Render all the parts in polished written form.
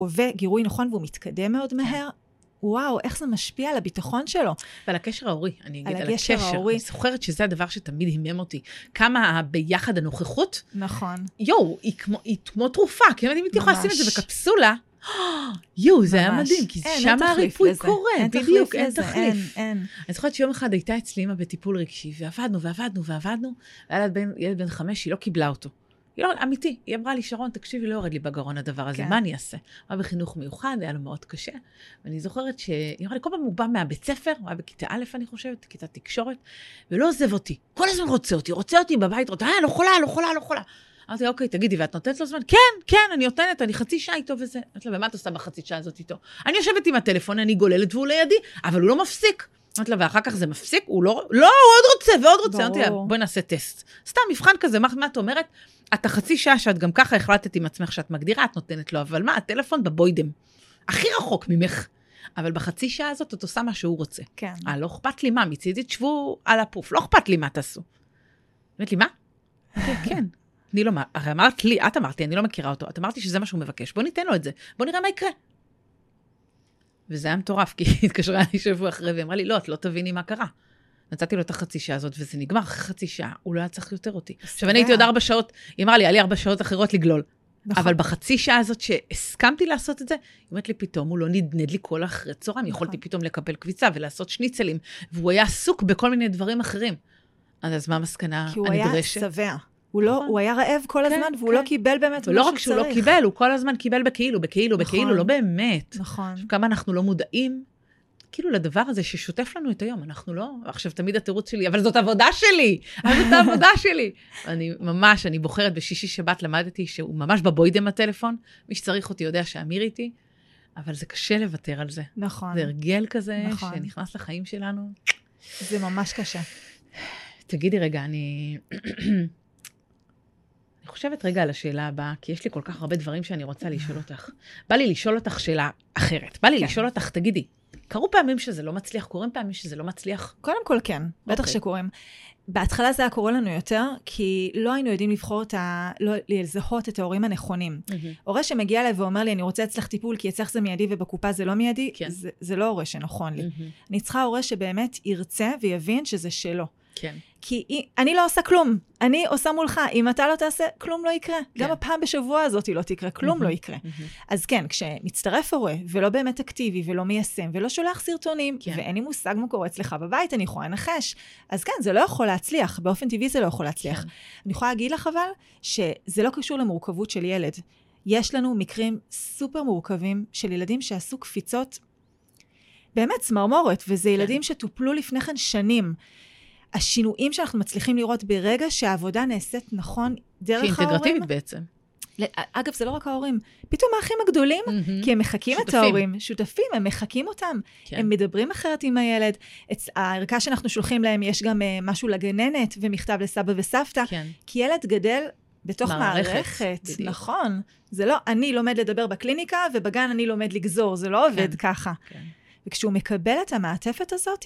חווה גירוי נכון והוא מתקדם מאוד מהר, וואו, איך זה משפיע על הביטחון שלו. ועל הקשר ההורי, אני אגיד, על הקשר ההורי. אני זוכרת שזה הדבר שתמיד הימם אותי. כמה ביחד הנוכחות, נכון. היא כמו תרופה, כי אם הייתי יכולה לשים את זה בקפסולה, זה היה מדהים, כי שם הריפוי קורה, בדיוק, אין תחליף. אני זוכרת שיום אחד הייתה אצלי אמא בטיפול רגשי, ועבדנו, ילד בן 5, היא לא קיבלה אותו. היא לא, אמיתי, היא אמרה לי, שרון, תקשיבי, לא יורד לי בגרון הדבר הזה, מה אני אעשה? הוא היה בחינוך מיוחד, היה לו מאוד קשה, ואני זוכרת שהיא אמרה לי, כל פעם הוא בא מהבית ספר, הוא היה בכיתה א', אני חושבת, כיתה תקשורת, ולא עוזב אותי, כל הזמן רוצה אותי בבית, לא חולה. אמרתי, אוקיי, תגידי, ואת נותנת לו זמן? כן, אני נותנת, אני חצי שעה איתו וזה. אמרתי לה, ומה את עושה בחצי שעה הזאת איתו? אני יושבת עם הטלפון, אני גוללת והוא לידי, אבל הוא לא מפסיק. אמרתי לה, ואחר כך זה מפסיק? הוא לא, הוא עוד רוצה. אמרתי לה, בואי נעשה טסט. סתם, מבחן כזה, מה את אומרת? את החצי שעה שאת גם ככה החלטת עם עצמך שאת מגדירה, את נותנת לו, אבל מה, הטלפון בבוידם. הכי רחוק ממך. אבל בחצי שעה הזאת את עושה מה שהוא רוצה. כן. לא אכפת לי מה, מצידי תשבו על הפוף, לא אכפת לי מה תעשו. אמרת לי, מה? כן. אני לא, הרי אמרת לי, את אמרתי, אני לא מכירה אותו, את אמרתי שזה מה שהוא מבקש, בוא ניתן לו את זה, בוא נראה מה יקרה. וזה היה מטורף, כי היא התקשרה לי שבוע אחרי, ואמרה לי, לא, את לא תביני מה קרה. נתתי לו את החצי שעה הזאת, וזה נגמר אחרי חצי שעה, הוא לא היה צריך יותר אותי. עכשיו, אני הייתי עוד 4 שעות, היא אמרה לי, היה לי 4 שעות אחרות לגלול. אבל בחצי שעה הזאת שהסכמתי לעשות את זה, היא אומרת לי פתאום, הוא לא נדנד לי כל אחרי צהריים, יכולתי פתאום לקבל קביצה ולעשות שניצלים, והוא היה עסוק בכל מיני דברים אחרים. אז מה המסקנה הנדרשת? כי הוא היה שבע. הוא היה רעב כל הזמן, והוא לא קיבל באמת מה שצריך. ולא רק שהוא לא קיבל, הוא כל הזמן קיבל בכאילו, לא באמת. נכון. כמה אנחנו לא מודעים, כאילו לדבר הזה ששוטף לנו את היום, אנחנו לא, עכשיו תמיד התירוץ שלי, אבל זאת עבודה שלי. אני בוחרת בשישי שבת, למדתי שהוא ממש בבוידם הטלפון, מי שצריך אותי יודע שאמיר איתי, אבל זה קשה לוותר על זה. נכון. זה הרגל כזה שנכנס לחיים שלנו. זה ממש קשה. תגידי רגע, אני חושבת רגע על השאלה הבאה, כי יש לי כל כך הרבה דברים שאני רוצה לשאול אותך. בא לי לשאול אותך שאלה אחרת. בא לי לשאול אותך, תגידי, קרו פעמים שזה לא מצליח? קוראים פעמים שזה לא מצליח? קודם כל כן, בטח שקוראים. בהתחלה זה היה קורה לנו יותר, כי לא היינו יודעים לבחור לא לזהות את ההורים הנכונים. הורה שמגיע אליי ואומר לי, אני רוצה אצלך טיפול, כי אצלך זה מיידי ובקופה זה לא מיידי, זה לא הורה שנכון לי. אני צריכה הורה שבאמת ירצה ויבין שזה שלו. כן. כי אני לא עושה כלום, אני עושה מולך, אם אתה לא תעשה, כלום לא יקרה. גם הפעם בשבוע הזאת לא תקרה, כלום לא יקרה. אז כן, כשמצטרף הורה, ולא באמת אקטיבי, ולא מיישם, ולא שולח סרטונים, ואין לי מושג מה קורה אצלך בבית, אני יכולה לנחש. אז כן, זה לא יכול להצליח, באופן טבעי זה לא יכול להצליח. אני יכולה להגיד לך אבל, שזה לא קשור למורכבות של ילד. יש לנו מקרים סופר מורכבים של ילדים שעשו קפיצות, באמת צמרמורת, וזה ילדים שטופלו לפני כן שנים. השינויים שאנחנו מצליחים לראות ברגע שהעבודה נעשית נכון דרך ההורים. שאינטגרטיבית בעצם. אגב, זה לא רק ההורים. פתאום האחים הגדולים, כי הם מחכים את ההורים. שותפים, הם מחכים אותם. הם מדברים אחרת עם הילד. הערכה שאנחנו שולחים להם, יש גם משהו לגננת, ומכתב לסבא וסבתא. כי ילד גדל בתוך מערכת. נכון. זה לא, אני לומד לדבר בקליניקה, ובגן אני לומד לגזור. זה לא עובד ככה. וכשהוא מקבל את המעטפת הזאת,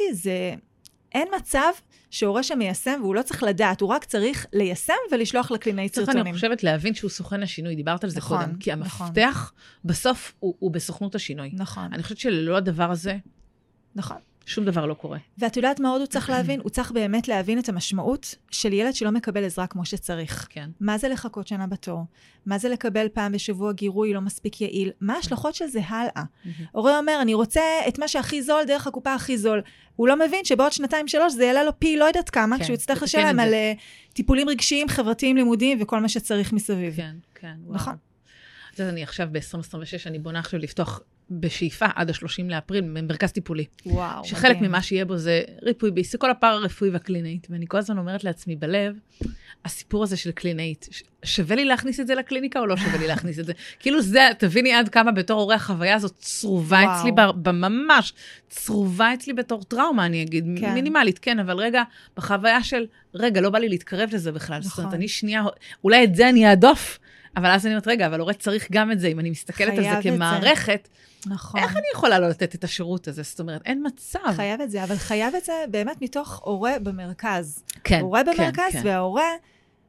אין מצב שהורה שמיישם, והוא לא צריך לדעת, הוא רק צריך ליישם ולשלוח לקלינאי סרטונים. אני חושבת להבין שהוא סוכן השינוי, דיברת על זה קודם, כי המפתח בסוף הוא בסוכנות השינוי. נכון. אני חושבת שללא הדבר הזה, נכון. שום דבר לא קורה. ואת יודעת מה עוד הוא צריך להבין? הוא צריך באמת להבין את המשמעות של ילד שלא מקבל עזרה כמו שצריך. כן. מה זה לחכות שנה בתור? מה זה לקבל פעם בשבוע גירוי לא מספיק יעיל? מה ההשלכות של זה הלאה? הורה אומר, אני רוצה את מה שהכי זול דרך הקופה הכי זול. הוא לא מבין שבעוד 2-3 זה יעלה לו פי לא יודעת כמה, כשהוא יצטרך לשלם על טיפולים רגשיים, חברתיים, לימודיים וכל מה שצריך מסביב. כן, כן. נכון. אז אני עכשיו ב-2026, אני בונה עכשיו לפתוח בשאיפה עד ה-30 לאפריל, מרכז טיפולי. וואו. שחלק ממה שיהיה בו זה ריפוי בעיסוק, כל הפער הרפואי והקלינאית. ואני כל הזמן אומרת לעצמי בלב, הסיפור הזה של קלינאית, שווה לי להכניס את זה לקליניקה או לא שווה לי להכניס את זה? כאילו זה, תביני עד כמה בתור הורי החוויה הזאת צרובה אצלי, ממש צרובה אצלי בתור טראומה, אני אגיד, מינימלית, כן, אבל רגע, בחוויה של, רגע, לא בא לי להתקרב לזה בכלל. זאת אומרת, אני שנייה, אולי את זה אני אעדוף, אבל אז אני אומרת, רגע, אבל הורה צריך גם את זה, אם אני מסתכלת על זה כמערכת, נכון. איך אני יכולה לא לתת את השירות הזה? זאת אומרת, אין מצב. חייב את זה, אבל חייב את זה באמת מתוך הורה במרכז. כן, הורה במרכז, וההורה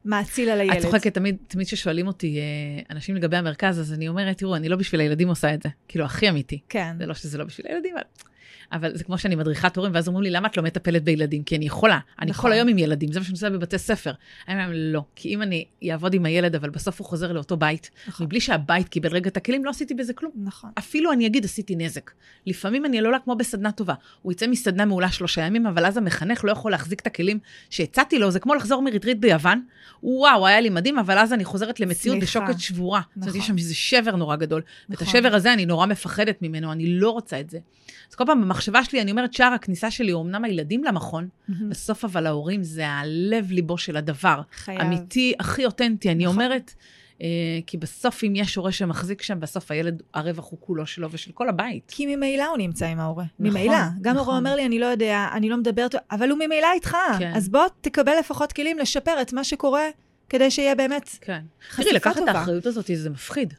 מעציל על הילד. את צוחקת, תמיד ששואלים אותי אנשים לגבי המרכז, אז אני אומרת, תראו, אני לא בשביל הילדים עושה את זה. כאילו, הכי אמיתי. כן. זה לא שזה לא בשביל הילדים, אבל זה כמו שאני מדריכת הורים, ואז אומרים לי, למה את לא מטפלת בילדים? כי אני יכולה. אני כל היום עם ילדים, זה מה שאני עושה בבתי ספר. אני אומרת, לא. כי אם אני אעבוד עם הילד, אבל בסוף הוא חוזר לאותו בית, מבלי שהבית קיבל רגע את הכלים, לא עשיתי בזה כלום. נכון. אפילו אני אגיד, עשיתי נזק. לפעמים אני לא כמו בסדנה טובה. הוא יצא מסדנה מעולה 3 ימים, אבל אז המחנך לא יכול להחזיק את הכלים שהצעתי לו. זה כמו לחזור מריטריט ביוון. וואו, היה לי מדהים, אבל אז אני חוזרת למציאות בשוקת שבורה. זאת אומרת, יש שם איזה שבר נורא גדול. ואת השבר הזה אני נורא מפחדת ממנו, אני לא רוצה את זה. אז כל פעם במחשבה שלי, אני אומרת, שער הכניסה שלי, אמנם הילדים למכון, בסוף אבל ההורים זה הלב ליבו של הדבר. אמיתי, הכי אותנטי. אני אומרת, כי בסוף אם יש הורה שמחזיק שם, בסוף הילד, הרווח הוא כולו שלו ושל כל הבית. כי ממילא הוא נמצא עם ההורה. ממילא. גם ההורה אומר לי, אני לא יודע, אני לא מדברת, אבל הוא ממילא איתך. אז בוא תקבל לפחות כלים לשפר את מה שקורה, כדי שיהיה באמת חשיפה טובה. תראי, לקחת את האחריות הזאת, זה מפחיד.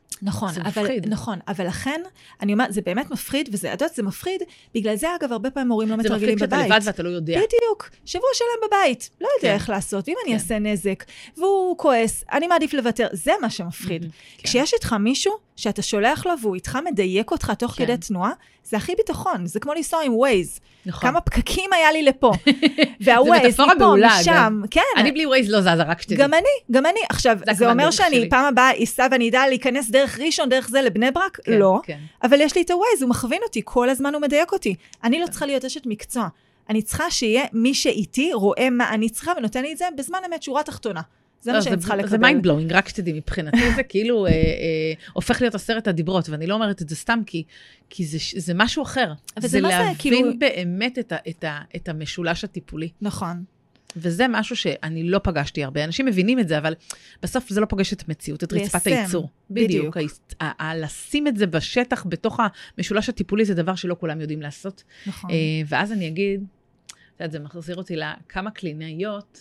נכון, אבל לכן, אני אומרת, זה באמת מפחיד, וזה, את יודעת, זה מפחיד, בגלל זה, אגב, הרבה פעמים הורים לא מתרגלים בבית. זה מפחיד שאתה לבד ואתה לא יודע. בדיוק, שבוע שלם בבית, לא יודע איך לעשות, אם אני אעשה נזק, והוא כועס, אני מעדיף לוותר, זה מה שמפחיד. כשיש איתך מישהו, שאתה שולח לו, והוא איתך מדייק אותך תוך כדי תנועה, זה הכי ביטחון, זה כמו לנסוע עם ווייז. כמה פקקים היה לי לפה. והווייז, מפה, משם, כן. אני בלי ווייז לא זזה, רק שתדעי. גם אני. עכשיו, זה אומר שאני פעם הבאה אסע ואני אדע להיכנס דרך ראשון, דרך זה לבני ברק? לא. אבל יש לי את הווייז, הוא מכווין אותי, כל הזמן הוא מדייק אותי. אני לא צריכה להיות אשת מקצוע. אני צריכה שיהיה מי שאיתי, רואה מה אני צריכה, ונותן לי את זה בזמן אמת שורה תחתונה. זה מה שאני צריכה לקבל. זה מיינד בלואינג, רק שתדעי, מבחינתי זה כאילו הופך להיות 10 הדיברות, ואני לא אומרת את זה סתם, כי זה משהו אחר. זה להבין באמת את המשולש הטיפולי. נכון. וזה משהו שאני לא פגשתי הרבה. אנשים מבינים את זה, אבל בסוף זה לא פוגש את המציאות, את רצפת הייצור. בדיוק. לשים את זה בשטח, בתוך המשולש הטיפולי, זה דבר שלא כולם יודעים לעשות. נכון. ואז אני אגיד, זה מחזיר אותי לכמה קלינאיות,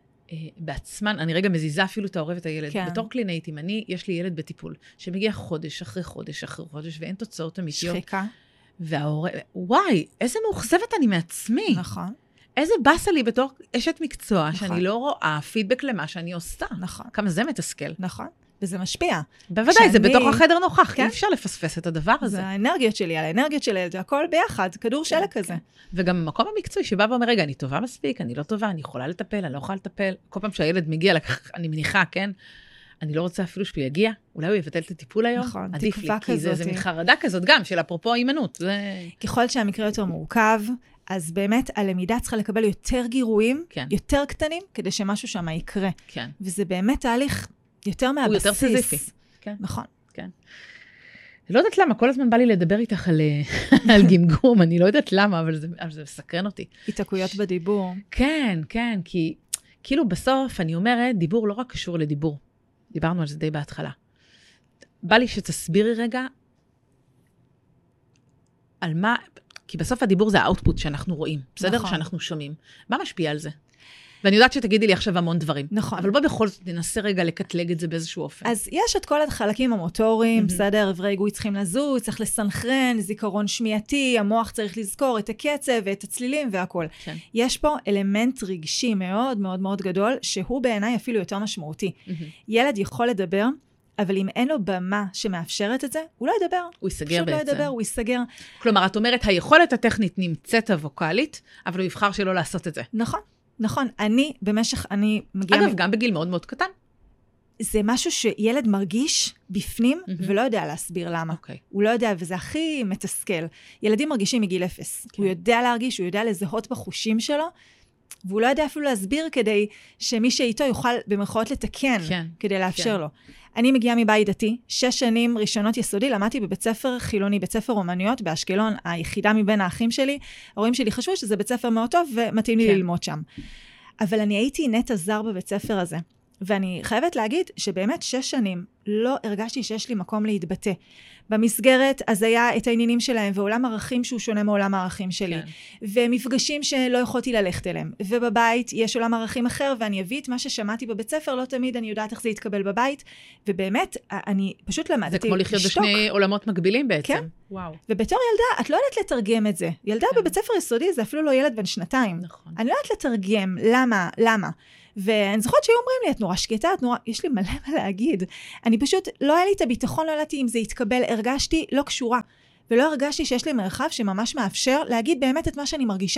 בעצמן, אני רגע מזיזה אפילו את העורב את הילד. כן. בתור קלינאית, אם יש לי ילד בטיפול, שמגיע חודש אחרי חודש אחרי חודש, ואין תוצאות אמיתיות. שחיקה. והעורב, וואי, איזה מאוכזבת אני מעצמי. נכון. איזה בסה לי בתור אשת מקצוע, נכון. שאני לא רואה פידבק למה שאני עושה. נכון. כמה זה מתסכל. נכון. וזה משפיע. בוודאי, זה בתוך החדר נוכח, כן? אי אפשר לפספס את הדבר הזה. זה האנרגיות שלי, על האנרגיות שלי, זה הכל ביחד, כדור שלג כזה. וגם המקום המקצועי שבא ואומר, רגע, אני טובה מספיק, אני לא טובה, אני יכולה לטפל, אני לא יכולה לטפל. כל פעם שהילד מגיע, אני מניחה, כן? אני לא רוצה אפילו שהוא יגיע, אולי הוא יבטל את הטיפול היום. נכון, תקווה כזאת. זה מין חרדה כזאת גם, של אפרופו אימנות. ככל שהמקרה יותר מורכב, אז באמת הלמידה צריכה לקבל יותר גירויים, יותר קטנים, כדי שמשהו שם יקרה. כן. וזה באמת תהליך יותר מהבסיס. הוא יותר סיזיפי. כן. נכון. כן. לא יודעת למה, כל הזמן בא לי לדבר איתך על גמגום, אני לא יודעת למה, אבל זה מסקרן אותי. התעקויות בדיבור. כן, כן, כי כאילו בסוף אני אומרת, דיבור לא רק קשור לדיבור. דיברנו על זה די בהתחלה. בא לי שתסבירי רגע על מה, כי בסוף הדיבור זה האוטפוט שאנחנו רואים, בסדר? נכון. שאנחנו שומעים. מה משפיע על זה? ואני יודעת שתגידי לי עכשיו המון דברים. נכון. אבל בוא בכל זאת ננסה רגע לקטלג את זה באיזשהו אופן. אז יש את כל החלקים המוטוריים, בסדר, עברי היגוי צריכים לזוז, צריך לסנכרן, זיכרון שמיעתי, המוח צריך לזכור את הקצב ואת הצלילים והכל. כן. יש פה אלמנט רגשי מאוד מאוד מאוד גדול, שהוא בעיניי אפילו יותר משמעותי. ילד יכול לדבר, אבל אם אין לו במה שמאפשרת את זה, הוא לא ידבר. הוא יסגר בעצם. פשוט לא ידבר, הוא יסגר. כלומר, את אומרת, היכולת הטכנית נמצאת הווקאלית, אבל הוא יבחר שלא לעשות את זה. נכון. נכון, אני מגיעה... אגב, גם בגיל מאוד מאוד קטן. זה משהו שילד מרגיש בפנים, ולא יודע להסביר למה. הוא לא יודע, וזה הכי מתסכל. ילדים מרגישים מגיל 0. הוא יודע להרגיש, הוא יודע לזהות בחושים שלו, והוא לא יודע אפילו להסביר כדי שמי שאיתו יוכל במרכאות לתקן, כדי לאפשר לו. אני מגיעה מבית דתי, 6 שנים ראשונות יסודי, למדתי בבית ספר חילוני, בית ספר אומנויות באשקלון, היחידה מבין האחים שלי, ההורים שלי חשבו שזה בית ספר מאוד טוב, ומתאים לי ללמוד שם. אבל אני הייתי נטע זר בבית ספר הזה, ואני חייבת להגיד שבאמת 6 שנים לא הרגשתי שיש לי מקום להתבטא. במסגרת, אז היה את העניינים שלהם, ועולם ערכים שהוא שונה מעולם הערכים שלי, ומפגשים שלא יכולתי ללכת אליהם. ובבית יש עולם ערכים אחר, ואני אביא את מה ששמעתי בבית ספר, לא תמיד אני יודעת איך זה יתקבל בבית, ובאמת, אני פשוט למדתי זה כמו לחיות בשני עולמות מקבילים בעצם. כן. וואו. ובתור ילדה, את לא יודעת לתרגם את זה. ילדה בבית ספר יסודי, זה אפילו לא ילד בן 2. נכון. אני לא יודעת לתרגם, למה? ואני זוכרת שהיו אומרים לי, את נורא שקטה, יש לי מלא מה להגיד. אני פשוט, לא היה לי את הביטחון, לא ידעתי אם זה יתקבל, הרגשתי לא קשורה. ולא הרגשתי שיש לי מרחב שממש מאפשר להגיד באמת את מה שאני מרגישה.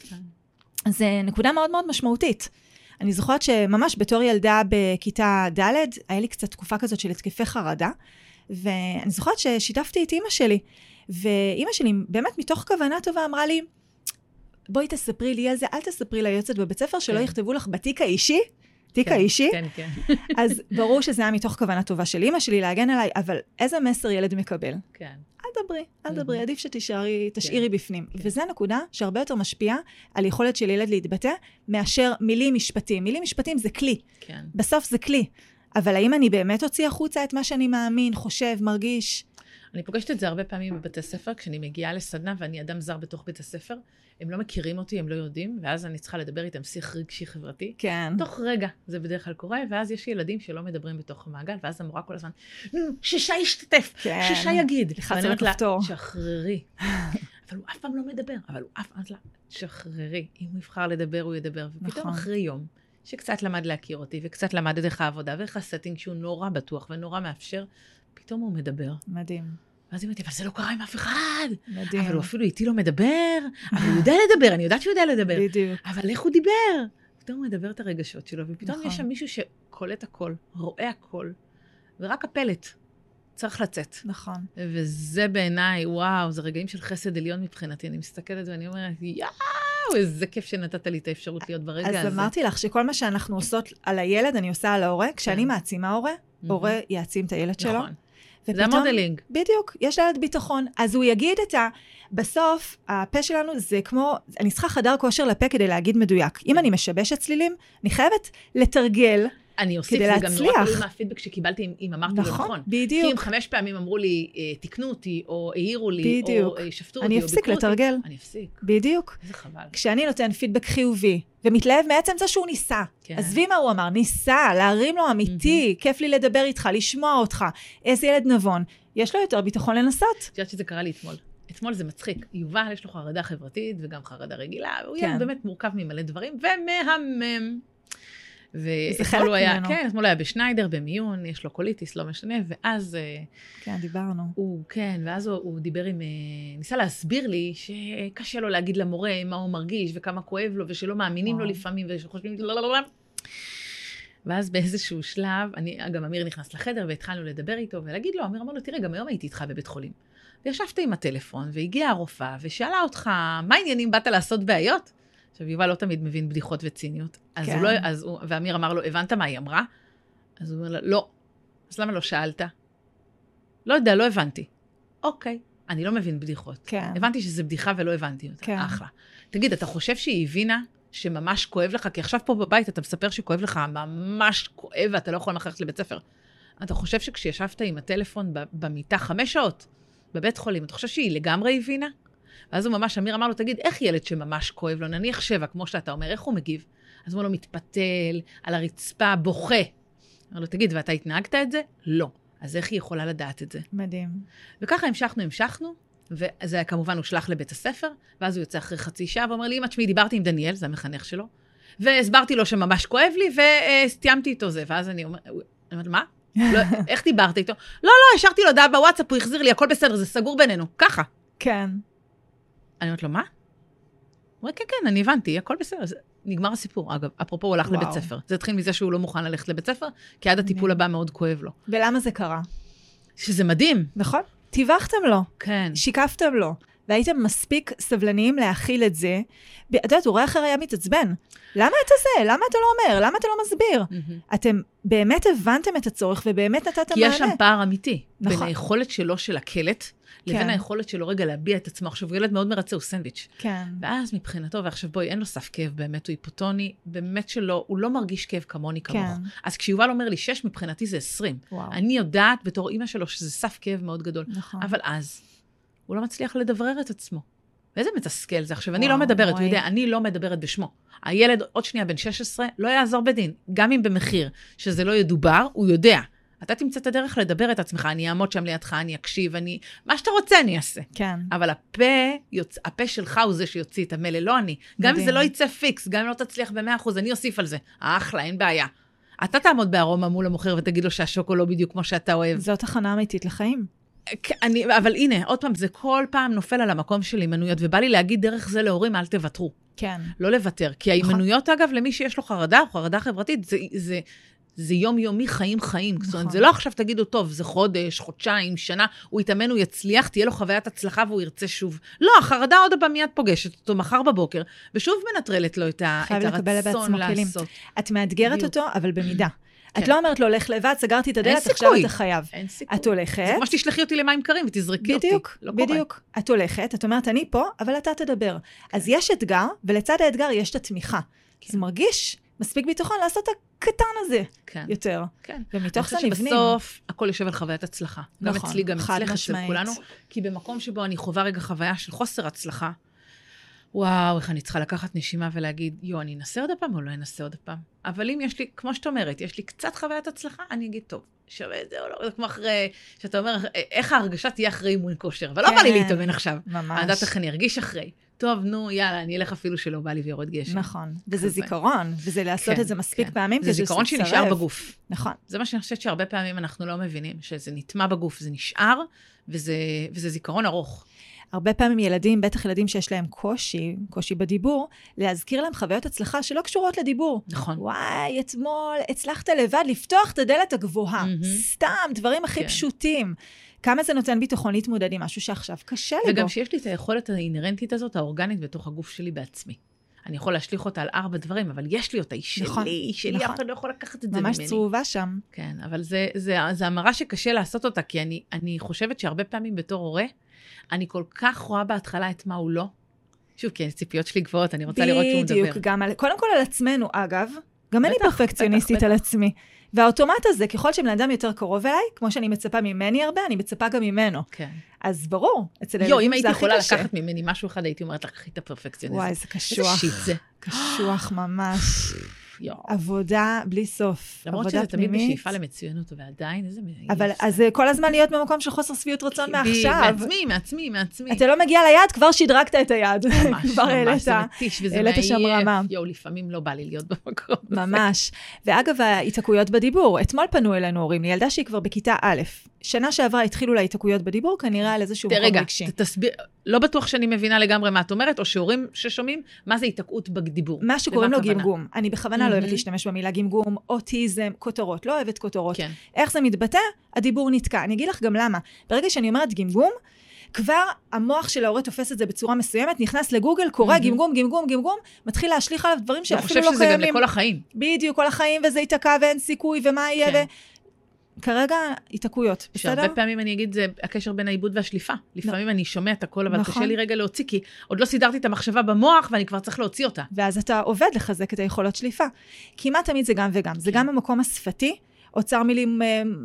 אז זו נקודה מאוד מאוד משמעותית. אני זוכרת שממש בתור ילדה בכיתה ד' היה לי קצת תקופה כזאת של התקפי חרדה, ואני זוכרת ששיתפתי את אמא שלי, ואמא שלי באמת מתוך כוונה טובה אמרה לי, בואי תספרי לי על זה, אל תספרי ליועצת בבית ספר, שלא יכתבו לך בתיק האישי, תיק האישי. כן, כן. אז ברור שזה היה מתוך כוונה טובה של אמא שלי להגן עליי, אבל איזה מסר ילד מקבל? כן. אל דברי, עדיף שתשאירי בפנים. וזו נקודה שהרבה יותר משפיעה על יכולת של ילד להתבטא, מאשר מילים משפטים. מילים משפטים זה כלי. כן. בסוף זה כלי. אבל האם אני באמת הוציא החוצה את מה שאני מאמין, חושב, מרגיש? אני פוגשת את זה הרבה פעמים בבתי ספר, כשאני מגיעה לסדנה ואני אדם זר בתוך בית הספר, הם לא מכירים אותי, הם לא יודעים, ואז אני צריכה לדבר איתם שיח רגשי חברתי. כן. תוך רגע זה בדרך כלל קורה, ואז יש ילדים שלא מדברים בתוך המעגל, ואז המורה כל הזמן, ששי ישתתף, כן. ששי יגיד. לחץ על הכפתור. שחררי. אבל הוא אף פעם לא מדבר, אבל הוא אף פעם לא, שחררי. אם הוא יבחר לדבר, הוא ידבר. ופתאום אחרי יום, שקצת למד להכיר אותי, וקצת למד את איך העבודה, ואיך הסטינג שהוא נורא בטוח ונורא מאפשר, פתאום הוא מדבר. מדהים. ואז אמרתי, אבל זה לא קרה עם אף אחד. מדהים. אבל הוא אפילו איתי לא מדבר, אבל הוא יודע לדבר, אני יודעת שהוא יודע לדבר. בדיוק. אבל איך הוא דיבר? פתאום הוא מדבר את הרגשות שלו, ופתאום נכון. יש שם מישהו שקולט הכל, רואה הכל, ורק הפלט צריך לצאת. נכון. וזה בעיניי, וואו, זה רגעים של חסד עליון מבחינתי. אני מסתכלת ואני אומרת, יאו, איזה כיף שנתת לי את האפשרות להיות ברגע הזה. אז אמרתי לך שכל מה שאנחנו עושות על הילד, אני עושה על ההורה. כשאני מעצימה הורה, הורה יעצים את הילד שלו. נכון. זה המודלינג. בדיוק, יש לילד ביטחון. אז הוא יגיד בסוף, הפה שלנו זה כמו, אני צריכה חדר כושר לפה כדי להגיד מדויק. אם אני משבשת צלילים, אני חייבת לתרגל. אני אוסיף, זה גם נורא תלוי מהפידבק שקיבלתי אם אמרתי לו נכון. בדיוק. כי אם 5 פעמים אמרו לי, תקנו אותי, או העירו לי, או שפטו אותי, אני אפסיק לתרגל. אני אפסיק. בדיוק. איזה חבל. כשאני נותן פידבק חיובי, ומתלהב מעצם זה שהוא ניסה. עזבי מה הוא אמר, ניסה, להרים לו אמיתי, כיף לי לדבר איתך, לשמוע אותך, איזה ילד נבון. יש לו יותר ביטחון לנסות. את יודעת שזה קרה לי אתמול. אתמול זה מצחיק. יובל, יש לו חרדה חברתית, וגם חרדה רגילה, והוא יהיה באמת מורכב ממלא דברים, ומהמם. זה חלק ממנו. כן, אתמול היה בשניידר, במיון, יש לו קוליטיס, לא משנה, ואז... כן, דיברנו. ואז הוא דיבר ניסה להסביר לי שקשה לו להגיד למורה מה הוא מרגיש, וכמה כואב לו, ושלא מאמינים לו לפעמים, ושחושבים... ואז באיזשהו שלב, גם אמיר נכנס לחדר, והתחלנו לדבר איתו, ולהגיד לו, אמיר אמר לו, תראה, גם היום הייתי איתך בבית חולים. וישבת עם הטלפון, והגיעה הרופאה, ושאלה אותך, מה העניינים, באת לעשות בעיות? עכשיו, יובל לא תמיד מבין בדיחות וציניות. ואמיר אמר לו, הבנת מה היא אמרה? אז הוא אומר לה, לא. אז למה לא שאלת? לא יודע, לא הבנתי. אוקיי, אני לא מבין בדיחות. כן. הבנתי שזה בדיחה ולא הבנתי אותה. כן. אחלה. תגיד, אתה חושב שהיא הבינה שממש כואב לך? כי עכשיו פה בבית אתה מספר שכואב לך, ממש כואב, ואתה לא יכול ללכת לבית ספר. אתה חושב שכשישבת עם הטלפון במיטה 5 שעות בבית חולים, אתה חושב שהיא לגמרי הבינה? ואז הוא ממש, אמיר אמר לו, תגיד, איך ילד שממש כואב לו, נניח 7, כמו שאתה אומר, איך הוא מגיב? אז הוא לו, מתפתל, על הרצפה, בוכה. אמר לו, תגיד, ואתה התנהגת את זה? לא. אז איך היא יכולה לדעת את זה? מדהים. וככה המשכנו, וזה היה כמובן הושלח לבית הספר, ואז הוא יוצא אחרי חצי שעה, ואומר לי, אמא, תשמעי, דיברתי עם דניאל, זה המחנך שלו, והסברתי לו שממש כואב לי, וסתיימתי איתו זה, ואז אני אומרת, מה? לא, איך דיברת איתו? לא, השארתי לו הודעה בוואטסאפ, הוא החזיר לי, הכל בסדר, זה סגור בינינו, ככה. כן. אני אומרת לו, מה? הוא אומר, כן, אני הבנתי, הכל בסדר. נגמר הסיפור, אגב, אפרופו הוא הלך לבית ספר. זה התחיל מזה שהוא לא מוכן ללכת לבית ספר, כי עד הטיפול הבא מאוד כואב לו. ולמה זה קרה? שזה מדהים. נכון. טיווחתם לו. כן. שיקפתם לו. והייתם מספיק סבלניים להכיל את זה. את יודעת, הורה אחר היה מתעצבן. למה אתה זה? למה אתה לא אומר? למה אתה לא מסביר? אתם באמת הבנתם את הצורך, ובאמת נתת מענה. כי יש שם פער אמיתי. בין היכולת שלו של הקלט, לבין היכולת שלו רגע להביע את עצמו. עכשיו, הוא ילד מאוד מרצה, הוא סנדוויץ'. כן. ואז מבחינתו, ועכשיו בואי, אין לו סף כאב, באמת הוא היפוטוני, באמת שלא, הוא לא מרגיש כאב כמוני כמוך. אז כשיובל אומר לי 6, מבחינתי זה 20. אני יודעת בתור אמא שלו שזה סף כאב מאוד גדול. אבל אז, הוא לא מצליח לדברר את עצמו. ואיזה מתסכל זה. עכשיו, אני לא מדברת, הוא יודע, אני לא מדברת בשמו. הילד עוד שנייה בן 16, לא יעזור בדין, גם אם במחיר שזה לא ידובר, הוא יודע. אתה תמצא את הדרך לדבר את עצמך, אני אעמוד שם לידך, אני אקשיב, מה שאתה רוצה אני אעשה. כן. אבל הפה שלך הוא זה שיוציא את המלא, לא אני. גם אם זה לא יצא פיקס, גם אם לא תצליח ב100%, אני אוסיף על זה. אחלה, אין בעיה. אתה תעמוד בארומה מול המוכר ותגיד לו שהשוקו לא בדיוק כמו שאתה אוהב. זאת הכנה אמיתית לחיים. אבל הנה, עוד פעם, זה כל פעם נופל על המקום של אימנויות, ובא לי להגיד דרך זה להורים, אל תוותרו. כן. לא לוותר. כי האימנויות, אגב, למי שיש לו חרדה, או חרדה חברתית, זה יומיומי חיים. זאת אומרת, זה לא עכשיו תגידו, טוב, זה חודש, חודשיים, שנה, הוא יתאמן, הוא יצליח, תהיה לו חוויית הצלחה והוא ירצה שוב. לא, החרדה עוד פעם מיד פוגשת אותו מחר בבוקר, ושוב מנטרלת לו את הרצון לעשות. את מאתגרת אותו, אבל במידה. את לא אומרת לו, הולך לבד, סגרתי את הדלת, עכשיו אתה חייב. אין סיכוי. את הולכת. זה כמו שתשלחי אותי למים קרים ותזרקי אותי. בדיוק. את הולכת, את אומרת, אני פה, אבל אתה תדבר. אז יש אתגר, ולצד האתגר יש את התמיכה. זה מרגיש מספיק ביטחון לעשות את הקטן הזה יותר. ומתוך זה נבנים. בסוף, הכל יושב על חוויית הצלחה. גם אצלי, גם אצלך, אצל כולנו. כי במקום שבו אני חווה רגע חוויה של חוסר הצלחה, וואו, איך אני צריכה לקחת נשימה ולהגיד, אני אנסה עוד הפעם או לא אנסה עוד הפעם? אבל אם יש לי, כמו שאת אומרת, יש לי קצת חוויית הצלחה, אני אגיד, טוב, שווה את זה או לא? זה כמו אחרי, שאתה אומר, איך ההרגשה תהיה אחרי אימון כושר? אבל לא בא לי להתאמן עכשיו. ממש. אני יודעת איך אני ארגיש אחרי. טוב, נו, יאללה, אני אלך אפילו שלא בא לי ויורד גשם. נכון. וזה זיכרון, וזה לעשות את זה מספיק פעמים. זה זיכרון שנשאר בגוף. נכון. זה מה שאני חושבת שהרבה פעמים אנחנו לא מבינים, שזה נטמע בגוף, זה נשאר, וזה זיכרון ארוך. הרבה פעמים ילדים, בטח ילדים שיש להם קושי בדיבור, להזכיר להם חוויות הצלחה שלא קשורות לדיבור. נכון. וואי, אתמול הצלחת לבד לפתוח את הדלת הגבוהה. סתם, דברים הכי פשוטים. כמה זה נותן ביטחון להתמודד עם משהו שעכשיו קשה לבו. וגם שיש לי את היכולת האינרנטית הזאת, האורגנית בתוך הגוף שלי בעצמי. אני יכול להשליך אותה על 4 דברים, אבל יש לי אותה, היא שלי, אף אחד לא יכול לקחת את זה ממני. ממש צרובה שם. כן, אבל זה המרה שקשה לעשות אותה, כי אני חושבת שהרבה פעמים בתור הורה, אני כל כך רואה בהתחלה את מה הוא לא. שוב, כי הציפיות שלי גבוהות, אני רוצה לראות שהוא מדבר. בדיוק, קודם כל על עצמנו, אגב, גם אני פרפקציוניסטית על עצמי. והאוטומט הזה, ככל שבן אדם יותר קרוב אליי, כמו שאני מצפה ממני הרבה, אני מצפה גם ממנו. כן. אז ברור, אצל ילדים אם הייתי יכולה לקחת ממני משהו אחד, הייתי אומרת לך, קחי את הפרפקציוניזם. וואי, זה קשוח. איזה שיט זה. קשוח ממש. עבודה בלי סוף. למרות שזה תמיד בשאיפה למצוינות, ועדיין איזה... אבל אז כל הזמן להיות במקום של חוסר שביעות רצון מעכשיו. מעצמי. אתה לא מגיע ליד, כבר שדרגת את היד. כבר העלית שם רמה. לפעמים לא בא לי להיות במקום. ממש. ואגב, ההתעקויות בדיבור. אתמול פנו אלינו הורים, ילדה שהיא כבר בכיתה א', שנה שעברה התחילו לה התעקויות בדיבור, כנראה על איזשהו מקום רגשי. רגע, תסביר, לא בטוח שאני מבינה לגמרי מה את אומרת, או שהורים ששומעים, מה זה התעקות בדיבור? מה שקוראים לו גמגום. אני בכוונה לא אוהבת להשתמש במילה גמגום, אוטיזם, כותרות, לא אוהבת כותרות. כן. איך זה מתבטא? הדיבור נתקע. אני אגיד לך גם למה. ברגע שאני אומרת גמגום, כבר המוח של ההורה תופס את זה בצורה מסוימת, נכנס לגוגל, קורא גמגום, מתחיל להשליך עליו דברים שאפילו לא קיימים. חושב שזה גם לכל החיים. בדיוק, כל החיים, וזה יתקע ואין סיכוי, ומה יהיה, כרגע התעקויות, בסדר? שהרבה פעמים אני אגיד, זה הקשר בין העיבוד והשליפה. לפעמים אני שומע את הכל, אבל קשה לי רגע להוציא, כי עוד לא סידרתי את המחשבה במוח, ואני כבר צריך להוציא אותה. ואז אתה עובד לחזק את היכולות שליפה. כמעט תמיד זה גם וגם. זה גם המקום השפתי, אוצר מילים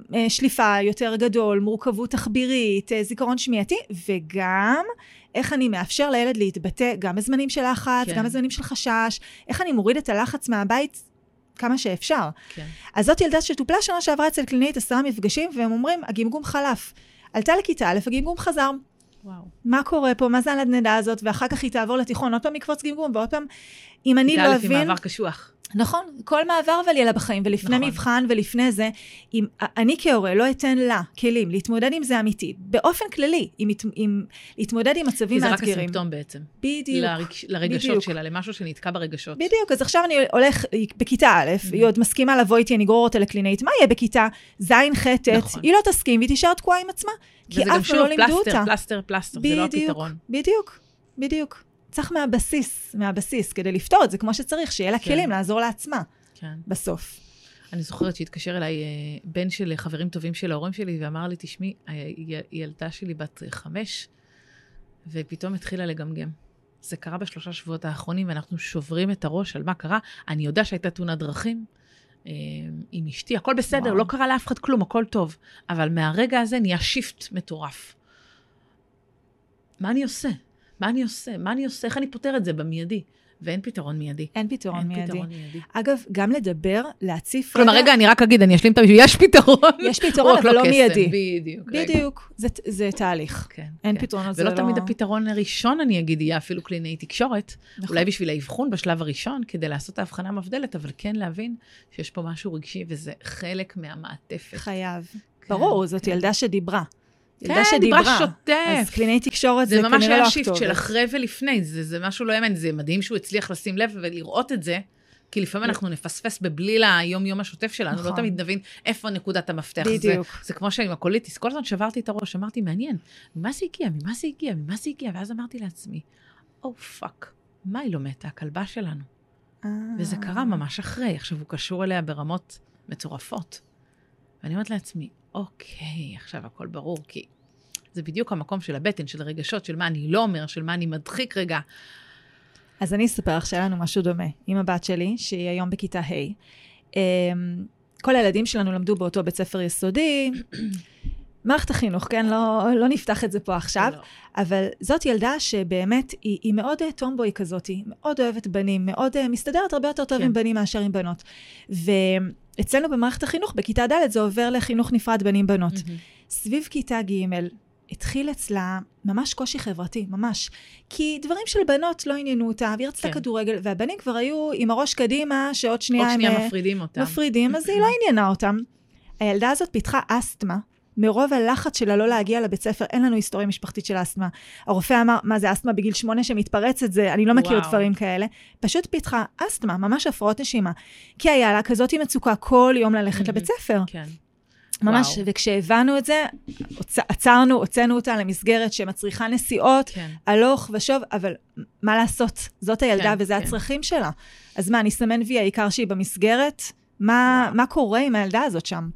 שליפה יותר גדול, מורכבות תחבירית, זיכרון שמיעתי, וגם איך אני מאפשר לילד להתבטא גם בזמנים של לחץ, גם בזמנים של חשש, איך אני מוריד את הלחץ מהבית כמה שאפשר. כן. אז זאת ילדה שטופלה שנה שעברה אצל קלינאית 10 מפגשים, והם אומרים, הגמגום חלף. עלתה לכיתה א', הגמגום חזר. וואו. מה קורה פה? מה זה הנדנדה הזאת? ואחר כך היא תעבור לתיכון, עוד פעם יקפוץ גמגום, ועוד פעם, אם אני לא אבין... מעבר קשוח. נכון, כל מעבר אבל יהיה לה בחיים, ולפני מבחן ולפני זה, אם אני כהורה לא אתן לה כלים להתמודד עם זה אמיתי, באופן כללי, להתמודד עם מצבים מאתגרים. כי זה רק הסימפטום בעצם. בדיוק. לרגשות שלה, למשהו שנתקע ברגשות. בדיוק, אז עכשיו אני הולך בכיתה א', היא עוד מסכימה לבוא איתי, אני גרור אותה לקלינאית, מה יהיה בכיתה? זין חטט, היא לא תסכים, והיא תישאר תקועה עם עצמה, כי אף לא לימדו אותה. פלסטר, זה לא הפתרון. בדיוק. צריך מהבסיס, כדי לפתור את זה כמו שצריך, שיהיה לה כלים לעזור לעצמה, בסוף. אני זוכרת שהתקשר אליי בן של חברים טובים של ההורים שלי, ואמר לי, תשמעי, ילדה שלי בת 5, ופתאום התחילה לגמגם. זה קרה ב3 שבועות האחרונים, ואנחנו שוברים את הראש על מה קרה. אני יודע שהייתה תאונת דרכים עם אשתי, הכל בסדר, לא קרה לאף אחד כלום, הכל טוב. אבל מהרגע הזה נהיה שיפט מטורף. מה אני עושה? איך אני פותר את זה במיידי? ואין פתרון מיידי. אין פתרון מיידי. אגב, גם לדבר, להציף... כלומר, רגע, אני רק אגיד, אני אשלים את המשהו, יש פתרון. יש פתרון, אבל לא מיידי. בדיוק. בדיוק. זה תהליך. אין פתרונות, זה לא... ולא תמיד הפתרון הראשון, אני אגיד, יהיה אפילו קלינאי תקשורת, אולי בשביל האבחון בשלב הראשון, כדי לעשות ההבחנה מבדלת, אבל כן להבין שיש פה משהו רגשי, וזה חלק מהמעטפת. חייב. ברור, זאת ילדה שדיברה. כן, דיברה שוטף. אז קלינאי תקשורת זה כנראה לא הכתובת. זה ממש היה שיפט של אחרי ולפני, זה משהו לא יאמן, זה מדהים שהוא הצליח לשים לב ולראות את זה, כי לפעמים אנחנו נפספס בבליל היום-יום השוטף שלנו, לא תמיד נבין איפה נקודת המפתח. בדיוק. זה כמו שעם הקוליטיס, כל הזמן שברתי את הראש, אמרתי, מעניין, ממה זה הגיע? ואז אמרתי לעצמי, פאק, מה היא לא מתה? הכלבה שלנו. וזה קרה ממש אחרי, עכשיו הוא קשור אליה ברמות מצורפות. ואני אומרת לעצמי, אוקיי, עכשיו הכל ברור, כי זה בדיוק המקום של הבטן, של הרגשות, של מה אני לא אומר, של מה אני מדחיק רגע. אז אני אספר לך שהיה לנו משהו דומה. עם הבת שלי, שהיא היום בכיתה ה', כל הילדים שלנו למדו באותו בית ספר יסודי, מערכת החינוך, כן? לא נפתח את זה פה עכשיו, אבל זאת ילדה שבאמת היא מאוד טומבוי כזאת, היא מאוד אוהבת בנים, מאוד מסתדרת הרבה יותר טוב עם בנים מאשר עם בנות. אצלנו במערכת החינוך, בכיתה ד' זה עובר לחינוך נפרד בנים-בנות. סביב כיתה ג' התחיל אצלה ממש קושי חברתי, ממש. כי דברים של בנות לא עניינו אותה, והיא רצתה כדורגל, והבנים כבר היו עם הראש קדימה, שעוד שנייה הם... מפרידים אותם. מפרידים, אז היא לא עניינה אותם. הילדה הזאת פיתחה אסתמה, מרוב הלחץ שלה לא להגיע לבית ספר, אין לנו היסטוריה משפחתית של אסתמה. הרופא אמר, מה זה אסתמה בגיל 8 שמתפרץ את זה, אני לא מכיר דברים כאלה. פשוט פיתחה אסתמה, ממש הפרעות נשימה. כי היה לה כזאת עם מצוקה כל יום ללכת לבית ספר. כן. ממש, וכשהבנו את זה, הוצאנו אותה למסגרת שמצריכה נסיעות, הלוך ושוב, אבל מה לעשות? זאת הילדה וזה הצרכים שלה. אז מה, אני סמן וי, העיקר שהיא במסגרת, מה קורה עם הילדה הזאת שם?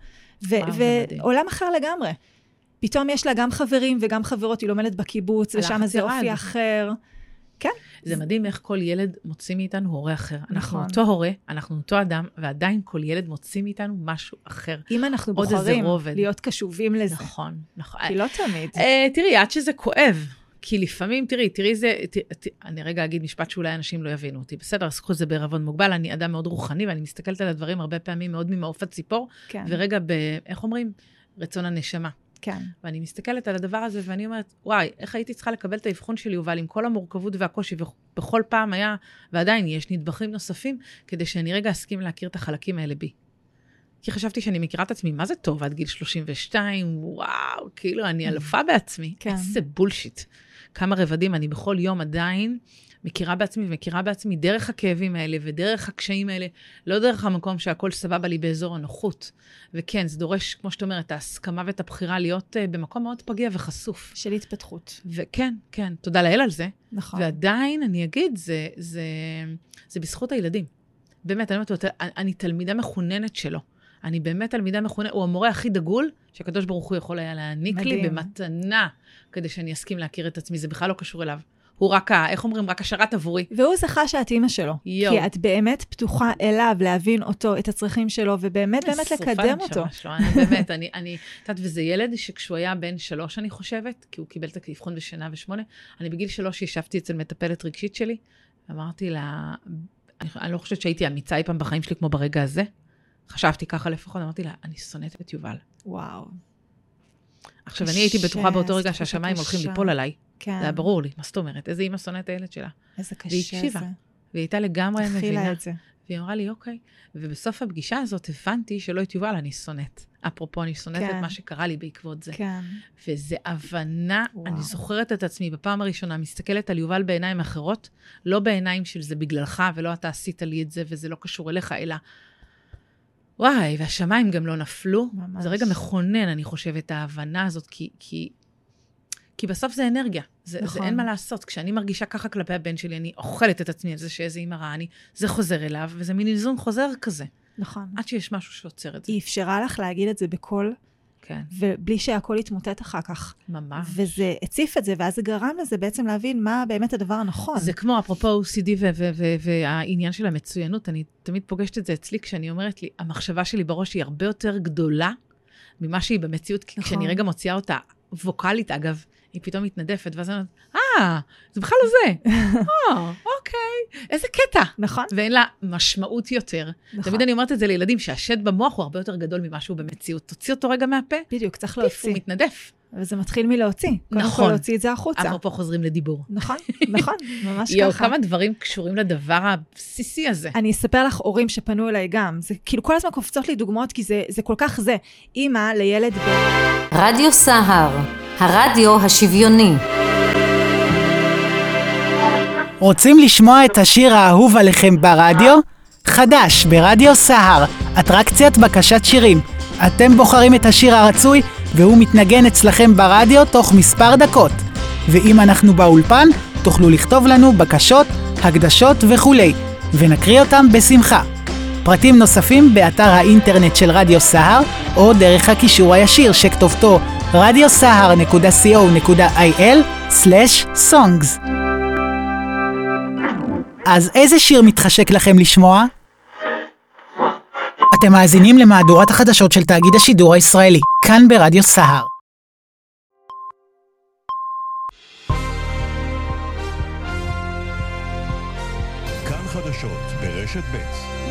ועולם אחר לגמרי. פתאום יש לה גם חברים וגם חברות, היא לומדת בקיבוץ, ושם זה אופי אחר. כן. זה מדהים איך כל ילד מוציא מאיתנו הורה אחר. אנחנו אותו הורה, אנחנו אותו אדם, ועדיין כל ילד מוציא מאיתנו משהו אחר. אם אנחנו בוחרים להיות קשובים לזה. נכון. כי לא תמיד. תראי, עד שזה כואב. כי לפעמים, תראי זה, אני רגע אגיד משפט שאולי אנשים לא יבינו אותי. בסדר, אז זה בערבון מוגבל, אני אדם מאוד רוחני, ואני מסתכלת על הדברים הרבה פעמים מאוד ממעוף הציפור, ורגע איך אומרים? רצון הנשמה. כן. ואני מסתכלת על הדבר הזה, ואני אומרת, וואי, איך הייתי צריכה לקבל את האבחון של יובל, עם כל המורכבות והקושי, ובכל פעם היה, ועדיין יש נדבכים נוספים, כדי שאני רגע אסכים להכיר את החלקים האלה בי. כי חשבתי שאני מכירה את עצמי, מה זה טוב עד גיל 32, וואו, כאילו אני אלופה בעצמי. כן. איזה בולשיט. כמה רבדים, אני בכל יום עדיין מכירה בעצמי, ומכירה בעצמי דרך הכאבים האלה, ודרך הקשיים האלה, לא דרך המקום שהכל סבבה לי באזור הנוחות. וכן, זה דורש, כמו שאת אומרת, ההסכמה ואת הבחירה להיות במקום מאוד פגיע וחשוף. של התפתחות. וכן, כן, תודה לאל על זה. נכון. ועדיין, אני אגיד, זה בזכות הילדים. באמת, אני תלמידה מחוננת שלו. אני באמת תלמידה מחוננת, הוא המורה הכי דגול, שהקדוש ברוך הוא יכול היה להעניק לי במתנה, כדי שאני אסכים להכיר את עצמי, זה בכלל לא קשור אליו. הוא רק, איך אומרים, רק השרת עבורי. והוא זכה שאת אימא שלו. כי את באמת פתוחה אליו, להבין אותו, את הצרכים שלו, ובאמת לקדם אותו. באמת, אני, וזה ילד שכשהוא היה בן 3, אני חושבת, כי הוא קיבל את האבחון בשנה ו8, אני בגיל 3 ישבתי אצל מטפלת רגשית שלי, אמרתי לה, אני לא חושבת שהייתי אמיצה אי פעם בחיים שלי כמו ברגע הזה, חשבתי ככה לפחות, אמרתי לה, אני שונאת את יובל. וואו. עכשיו, אני הייתי בטוחה באותו רגע שהשמיים הולכים ליפול עליי. כן. זה היה ברור לי, מה זאת אומרת? איזה אמא שונאת הילד שלה. איזה קשה והיא הקשיבה. והיא הייתה לגמרי מבינה. את זה. והיא אמרה לי, אוקיי. ובסוף הפגישה הזאת הבנתי שלא את יובל, אני שונאת. אפרופו, אני שונאת את מה שקרה לי בעקבות זה. כן. וזה הבנה, אני זוכרת את עצמי בפעם הראשונה, מסתכלת על יובל בעיניים אחרות, לא בעיניים של זה בגללך, ולא אתה עשית לי את זה, וזה לא קשור אליך, אלא וואי, והשמיים גם לא נפלו. ממש. זה רגע מכונן, אני חושבת, ההבנה הזאת, כי בסוף זה אנרגיה. זה אין מה לעשות. כשאני מרגישה ככה כלפי הבן שלי, אני אוכלת את עצמי על זה שאיזה אימא רעה אני, זה חוזר אליו, וזה מין איזון חוזר כזה. נכון. עד שיש משהו שעוצר את זה. היא אפשרה לך להגיד את זה בקול, כן. ובלי שהכל יתמוטט אחר כך. ממש. וזה הציף את זה, ואז זה גרם לזה בעצם להבין מה באמת הדבר הנכון. זה כמו, אפרופו OCD והעניין של המצוינות, אני תמיד פוגשת את זה אצלי, כשאני אומרת לי, המחשבה שלי בראש היא הרבה יותר גדולה, ממה שהיא במציאות, כי כשאני רגע מוציאה אותה ווקלית, אגב, היא פתאום מתנדפת, ואז אני אומרת, זה בכלל לא זה. אוקיי, איזה קטע. נכון. ואין לה משמעות יותר. תמיד אני אומרת את זה לילדים, שהשד במוח הוא הרבה יותר גדול ממה שהוא במציאות. תוציא אותו רגע מהפה. בדיוק, צריך להוציא. הוא מתנדף. וזה מתחיל מלהוציא. נכון. קודם כל להוציא את זה החוצה. אפרופו חוזרים לדיבור. נכון, נכון, ממש יו, ככה. כמה דברים קשורים לדבר הבסיסי הזה. אני אספר לך הורים שפנו אליי גם. זה כאילו כל הזמן קופצות לי דוגמאות, כי זה כל כך זה. אמא לילד רדיו סהר, הרדיו השוויוני. רוצים לשמוע את השיר האהוב עליכם ברדיו? חדש ברדיו סהר, אטרקציית בקשת שירים. אתם בוחרים את השיר הרצוי והוא מתנגן אצלכם ברדיו תוך מספר דקות. ואם אנחנו באולפן, תוכלו לכתוב לנו בקשות, הקדשות וכולי, ונקריא אותם בשמחה. פרטים נוספים באתר האינטרנט של רדיו סהר, או דרך הקישור הישיר שכתובתו radiosahar.co.il/songs. אז איזה שיר מתחשק לכם לשמוע? אתם מאזינים למהדורת החדשות של תאגיד השידור הישראלי, כאן ברדיו סהר. כאן חדשות ברשת ב'.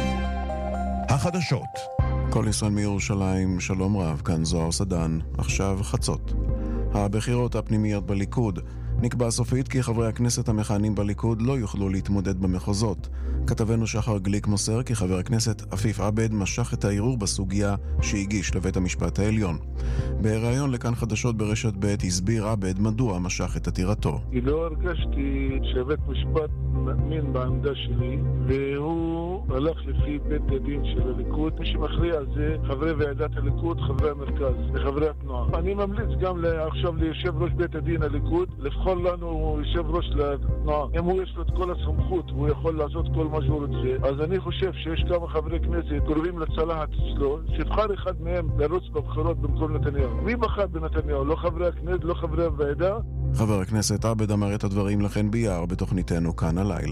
החדשות. כל ישראל מירושלים, שלום רב, כאן זוהר סדן, עכשיו חצות. הבחירות הפנימיות בליכוד. נקבע סופית כי חברי הכנסת המכהנים בליכוד לא יוכלו להתמודד במחוזות. כתבנו שחר גליק מוסר כי חבר הכנסת עפיף עבד משך את הערעור בסוגיה שהגיש לבית המשפט העליון. בראיון לכאן חדשות ברשת ב' הסביר עבד מדוע משך את עתירתו. לא הרגשתי שבית משפט מאמין בעמדה שלי, והוא הלך לפי בית הדין של הליכוד. מי שמכריע על זה חברי ועדת הליכוד, חברי המרכז וחברי התנועה. אני ממליץ גם עכשיו ליושב ראש בית הדין הליכוד לבחור לנו יושב ראש לתנועה. אם הוא יש לו את כל הסמכות והוא יכול לעשות כל מה שהוא רוצה, אז אני חושב שיש כמה חברי כנסת קרובים לצלחת אצלו, שיבחר אחד מהם לרוץ בבחירות במקום נתניהו. מי בחר בנתניהו? לא חברי הכנסת, לא חברי הוועדה. חבר הכנסת עבד אמר את הדברים לכן ביער בתוכניתנו כאן הלילה.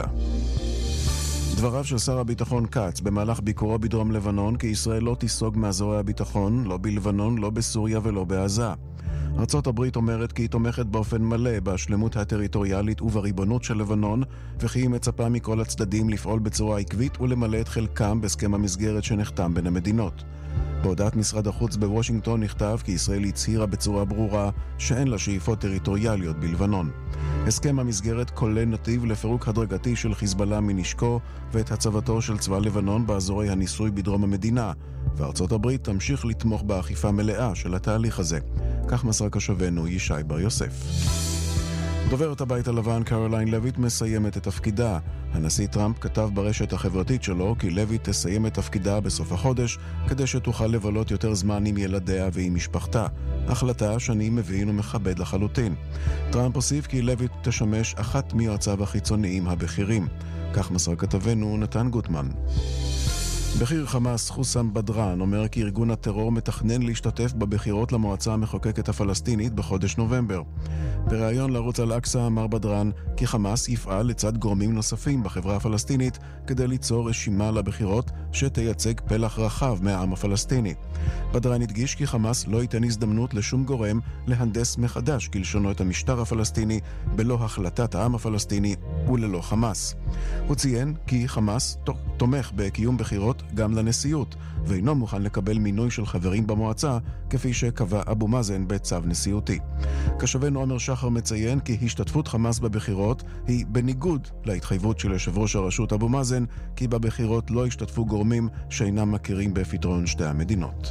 דבריו של שר הביטחון קץ במהלך ביקורו בדרום לבנון כי ישראל לא תיסוג מאזורי הביטחון, לא בלבנון, לא בסוריה ולא בעזה. ארצות הברית אומרת כי היא תומכת באופן מלא בשלמות הטריטוריאלית ובריבונות של לבנון, וכי היא מצפה מכל הצדדים לפעול בצורה עקבית ולמלא את חלקם בהסכם המסגרת שנחתם בין המדינות. בהודעת משרד החוץ בוושינגטון נכתב כי ישראל הצהירה בצורה ברורה שאין לה שאיפות טריטוריאליות בלבנון. הסכם המסגרת כולל נתיב לפירוק הדרגתי של חיזבאללה מנשקו ואת הצבתו של צבא לבנון באזורי הניסוי בדרום המדינה, וארצות הברית תמשיך לתמוך באכיפה מלאה של התהליך הזה. כך מסר קשבנו ישי בר יוסף. דוברת הבית הלבן קרוליין לויט מסיימת את תפקידה. הנשיא טראמפ כתב ברשת החברתית שלו כי לויט תסיים את תפקידה בסוף החודש כדי שתוכל לבלות יותר זמן עם ילדיה ועם משפחתה. החלטה שאני מבין ומכבד לחלוטין. טראמפ הוסיף כי לויט תשמש אחת מיועציו החיצוניים הבכירים. כך מסר כתבנו נתן גוטמן. בכיר חמאס חוסם בדרן אומר כי ארגון הטרור מתכנן להשתתף בבחירות למועצה המחוקקת הפלסטינית בחודש נובמבר. בריאיון לערוץ אל-אקסא אמר בדרן כי חמאס יפעל לצד גורמים נוספים בחברה הפלסטינית כדי ליצור רשימה לבחירות שתייצג פלח רחב מהעם הפלסטיני. בדרן הדגיש כי חמאס לא ייתן הזדמנות לשום גורם להנדס מחדש כלשונו את המשטר הפלסטיני בלא החלטת העם הפלסטיני וללא חמאס. הוא ציין כי חמאס תומך בקיום בחירות גם לנשיאות, ואינו מוכן לקבל מינוי של חברים במועצה, כפי שקבע אבו מאזן בצו נשיאותי. קשבנו עומר שחר מציין כי השתתפות חמאס בבחירות היא בניגוד להתחייבות של יושב ראש הרשות אבו מאזן, כי בבחירות לא השתתפו גורמים שאינם מכירים בפתרון שתי המדינות.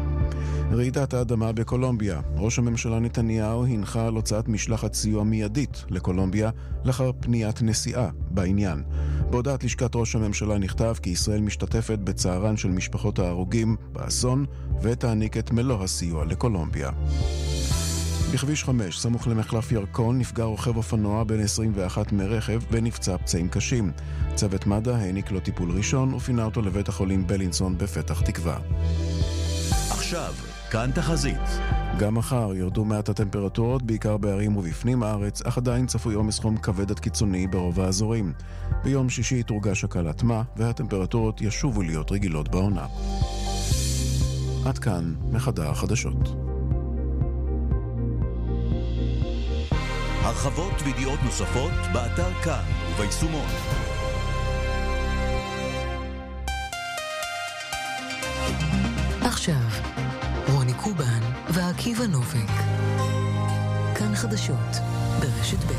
רעידת האדמה בקולומביה. ראש הממשלה נתניהו הנחה על הוצאת משלחת סיוע מיידית לקולומביה לאחר פניית נסיעה בעניין. בהודעת לשכת ראש הממשלה נכתב כי ישראל משתתפת בצערן של משפחות ההרוגים באסון ותעניק את מלוא הסיוע לקולומביה. בכביש 5, סמוך למחלף ירקון, נפגע רוכב אופנוע בן 21 מרכב ונפצע פצעים קשים. צוות מד"א העניק לו טיפול ראשון ופינה אותו לבית החולים בלינסון בפתח תקווה. עכשיו, כאן תחזית. גם מחר ירדו מעט הטמפרטורות, בעיקר בערים ובפנים הארץ, אך עדיין צפוי עומס חום כבד עד קיצוני ברוב האזורים. ביום שישי תורגש הקלת מה, והטמפרטורות ישובו להיות רגילות בעונה. עד כאן מחדר החדשות. הרחבות וידיעות נוספות באתר כאן וביישומון. עכשיו, רוני קובן ועקיבא נובק. כאן חדשות, ברשת ב'.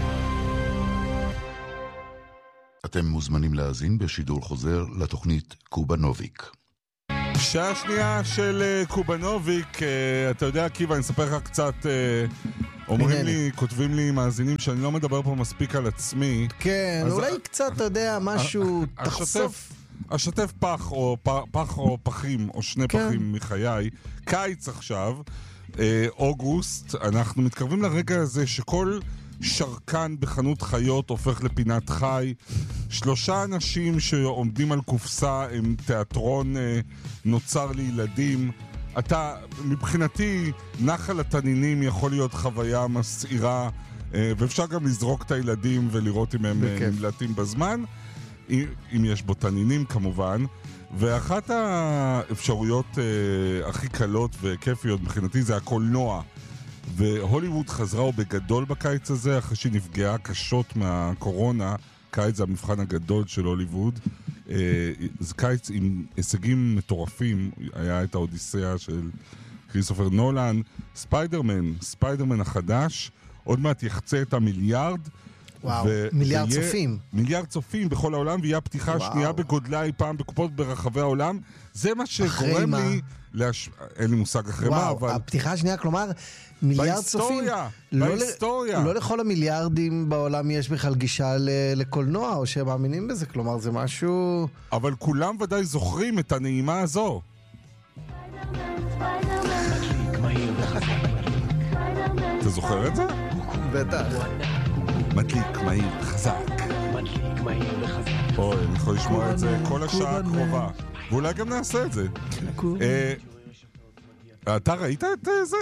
אתם מוזמנים להאזין בשידור חוזר לתוכנית קובנוביק. שעה שנייה של קובנוביק. אתה יודע, עקיבא, אני אספר לך קצת. אומרים לי, כותבים לי מאזינים שאני לא מדבר פה מספיק על עצמי. כן, אולי קצת, אתה יודע, משהו תחשוף. אשתף פח או פחים או שני פחים מחיי. קיץ עכשיו, אוגוסט, אנחנו מתקרבים לרגע הזה שכל שרקן בחנות חיות הופך לפינת חי. 3 אנשים שעומדים על קופסה עם תיאטרון נוצר לילדים. אתה, מבחינתי, נחל התנינים יכול להיות חוויה מסעירה, ואפשר גם לזרוק את הילדים ולראות אם הם נמלטים בזמן, אם יש בו תנינים כמובן. ואחת האפשרויות הכי קלות וכיפיות מבחינתי זה הקולנוע. והוליווד חזרה בגדול בקיץ הזה, אחרי שהיא נפגעה קשות מהקורונה. קיץ זה המבחן הגדול של הוליווד. זה קיץ עם הישגים מטורפים. היה את האודיסאה של כריסטופר נולן. ספיידרמן החדש, עוד מעט יחצה את המיליארד. וואו, מיליארד צופים. מיליארד צופים בכל העולם, ויהיה הפתיחה השנייה בגודלה אי פעם בקופות ברחבי העולם. זה מה שגורם לי... אין לי מושג אחרי מה, אבל... הפתיחה השנייה, כלומר, מיליארד צופים. בהיסטוריה. לא לכל המיליארדים בעולם יש בכלל גישה לקולנוע, או שהם מאמינים בזה, כלומר, זה משהו... אבל כולם ודאי זוכרים את הנעימה הזו. אתה זוכר את זה? בטח. מדליק, מהיר, חזק. מדליק, מהיר וחזק. אוי, אני יכול לשמוע את זה כל השעה הקרובה. ואולי גם נעשה את זה. אתה ראית את זה?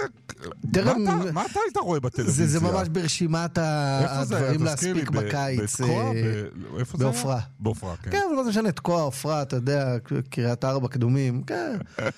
מה אתה היית רואה בטלוויזיה? זה ממש ברשימת הדברים להספיק בקיץ. איפה זה? בעופרה. בעופרה, כן. כן, אבל לא משנה, תקוע עופרה, אתה יודע, קריית 4 קדומים, כן.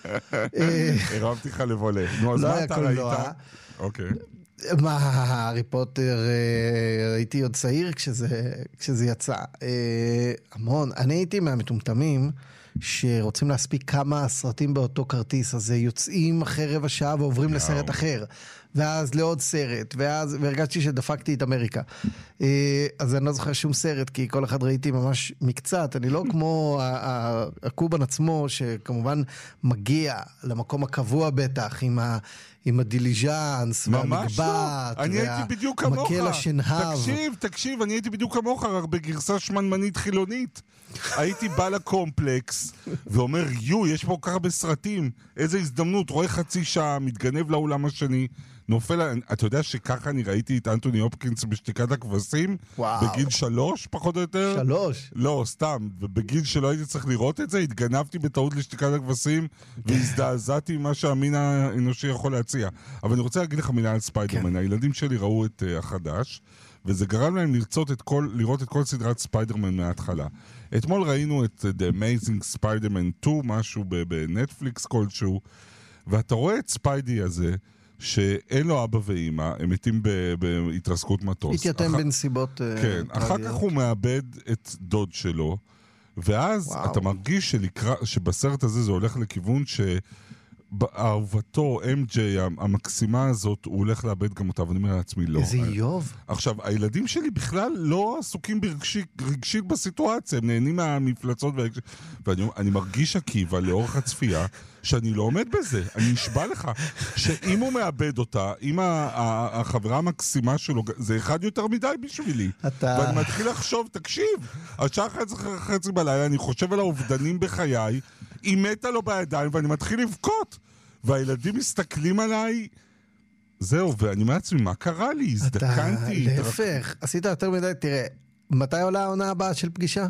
הרמתי לך לבולה. נו, אז מה אתה ראית? אוקיי. מה, הארי פוטר, הייתי עוד צעיר כשזה יצא. המון. אני הייתי מהמטומטמים שרוצים להספיק כמה סרטים באותו כרטיס, אז יוצאים אחרי רבע שעה ועוברים לסרט אחר, ואז לעוד סרט, והרגשתי שדפקתי את אמריקה. אז אני לא זוכר שום סרט, כי כל אחד ראיתי ממש מקצת. אני לא כמו הקובן עצמו, שכמובן מגיע למקום הקבוע בטח, עם הדיליז'אנס והמגבט והמקל השנהב. תקשיב, אני הייתי בדיוק כמוך, רק בגרסה שמנמנית חילונית. הייתי בא לקומפלקס ואומר, יש פה ככה בסרטים, איזה הזדמנות, רואה חצי שעה, מתגנב לאולם השני, נופל, אתה יודע שככה אני ראיתי את אנטוני הופקינס בשתיקת הכבשים? בגיל 3 פחות או יותר? 3? לא, סתם, ובגיל שלא הייתי צריך לראות את זה, התגנבתי בטעות לשתיקת הכבשים, והזדעזעתי מה שהמין האנושי יכול להציע. אבל אני רוצה להגיד לך מילה על ספיידרמן. הילדים שלי ראו את החדש, וזה גרם להם לראות את כל סדרת ספיידרמן מההתחלה. אתמול ראינו את The Amazing Spider-Man 2, משהו בנטפליקס כלשהו, ואתה רואה את ספיידי הזה, שאין לו אבא ואמא, הם מתים בהתרסקות מטוס. התייתם בנסיבות... כן, אחר כך הוא מאבד את דוד שלו, ואז אתה מרגיש שבסרט הזה זה הולך לכיוון אהובתו, MJ, המקסימה הזאת, הוא הולך לאבד גם אותה, ואני אומר לעצמי, לא. איזה איוב. עכשיו, הילדים שלי בכלל לא עסוקים רגשית בסיטואציה, הם נהנים מהמפלצות, ואני מרגיש עקיבא לאורך הצפייה, שאני לא עומד בזה. אני נשבע לך, שאם הוא מאבד אותה, אם החברה המקסימה שלו, זה אחד יותר מדי בשבילי. ואני מתחיל לחשוב, תקשיב, השעה 11:30 בלילה, אני חושב על האובדנים בחיי, היא מתה לו בידיים, ואני מתחיל לבכות. והילדים מסתכלים עליי, זהו, ואני מעצמי, מה קרה לי? הזדקנתי. להפך, עשית יותר מדי, תראה, מתי עולה העונה הבאה של פגישה?